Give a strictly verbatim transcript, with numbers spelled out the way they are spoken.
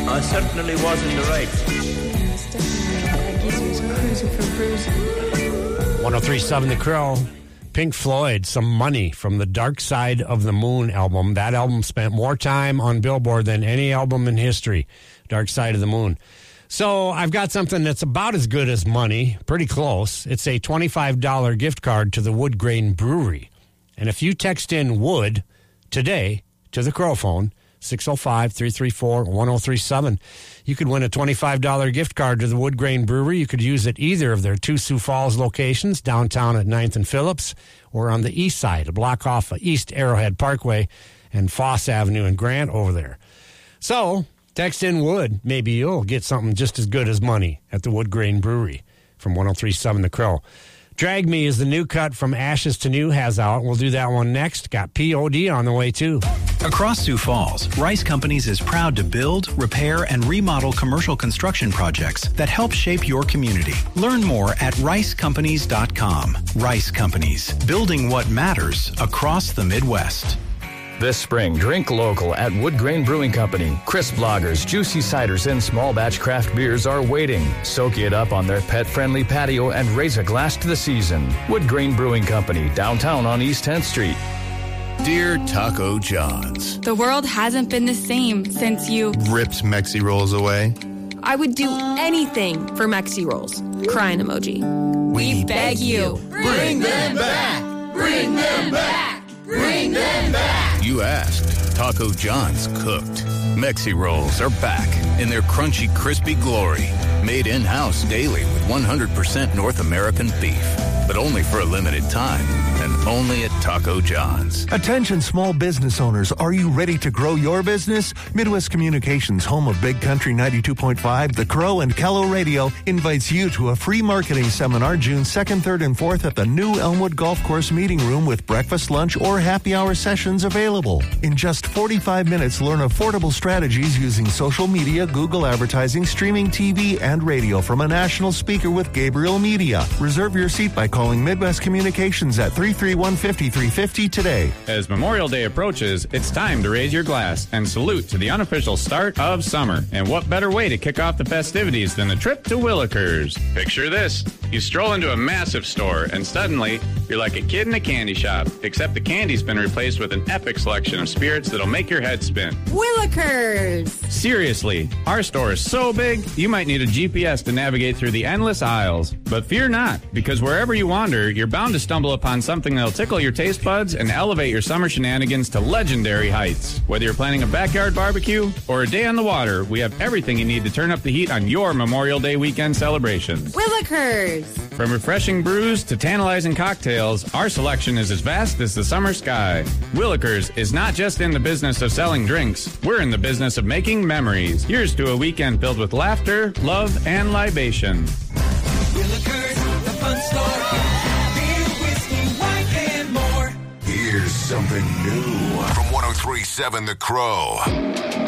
I certainly was in the right. one oh three point seven The Crow. Pink Floyd, Some Money from the Dark Side of the Moon album. That album spent more time on Billboard than any album in history. Dark Side of the Moon. So I've got something that's about as good as money, pretty close. It's a twenty-five dollars gift card to the Wood Grain Brewery. And if you text in Wood today to the Crow phone, six oh five, three three four, one oh three seven, you could win a twenty-five dollars gift card to the Wood Grain Brewery. You could use it either of their two Sioux Falls locations, downtown at ninth and Phillips, or on the east side, a block off of East Arrowhead Parkway and Foss Avenue and Grant over there. So text in Wood. Maybe you'll get something just as good as money at the Wood Grain Brewery from one oh three point seven The Crow. Drag Me is the new cut from Ashes to New has out. We'll do that one next. Got P O D on the way, too. Across Sioux Falls, Rice Companies is proud to build, repair, and remodel commercial construction projects that help shape your community. Learn more at rice companies dot com. Rice Companies, building what matters across the Midwest. This spring, drink local at Wood Grain Brewing Company. Crisp lagers, juicy ciders, and small batch craft beers are waiting. Soak it up on their pet-friendly patio and raise a glass to the season. Wood Grain Brewing Company, downtown on East tenth Street. Dear Taco John's, the world hasn't been the same since you ripped Mexi Rolls away. I would do anything for Mexi Rolls. Crying emoji. We, we beg you. Bring them back. Bring them back. Bring them back. You asked. Taco John's cooked. Mexi Rolls are back in their crunchy, crispy glory. Made in-house daily with one hundred percent North American beef. But only for a limited time. And only at Taco John's. Attention small business owners. Are you ready to grow your business? Midwest Communications, home of Big Country ninety-two point five, The Crow, and Kello Radio, invites you to a free marketing seminar June second, third, and fourth at the new Elmwood Golf Course Meeting Room with breakfast, lunch, or happy hour sessions available. In just forty-five minutes, learn affordable strategies using social media, Google advertising, streaming T V, and radio from a national speaker with Gabriel Media. Reserve your seat by calling Midwest Communications at three three one, five three five zero today. As Memorial Day approaches, it's time to raise your glass and salute to the unofficial start of summer. And what better way to kick off the festivities than a trip to Willikers? Picture this. You stroll into a massive store and suddenly you're like a kid in a candy shop, except the candy's been replaced with an epic selection of spirits that'll make your head spin. Willikers! Seriously, our store is so big, you might need a G P S to navigate through the endless aisles. But fear not, because wherever you wander, you're bound to stumble upon something that'll tickle your taste buds and elevate your summer shenanigans to legendary heights. Whether you're planning a backyard barbecue or a day on the water, we have everything you need to turn up the heat on your Memorial Day weekend celebrations. Willikers! From refreshing brews to tantalizing cocktails, our selection is as vast as the summer sky. Willikers is not just in the business of selling drinks, we're in the business of making memories. Here's to a weekend filled with laughter, love, and libation. Willikers, the fun store. Beer, whiskey, wine, and more. Here's something new from one oh three point seven The Crow.